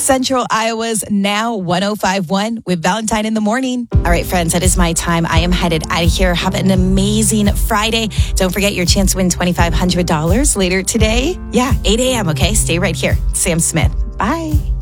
Central Iowa's Now 105.1 with Valentine in the morning. All right, friends, that is my time. I am headed out of here. Have an amazing Friday. Don't forget your chance to win $2,500 later today. Yeah, 8 a.m., okay? Stay right here. Sam Smith. Bye.